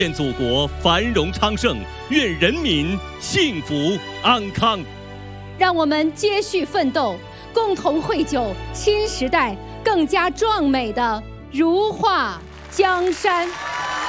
愿祖国繁荣昌盛，愿人民幸福安康。 让我们接续奋斗，共同绘就新时代更加壮美的如画江山。